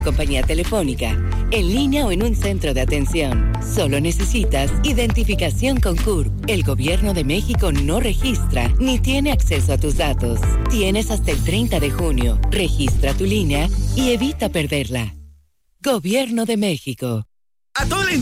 Compañía telefónica, en línea o en un centro de atención. Solo necesitas identificación con CURP. El Gobierno de México no registra ni tiene acceso a tus datos. Tienes hasta el 30 de junio. Registra tu línea y evita perderla. Gobierno de México. A toda la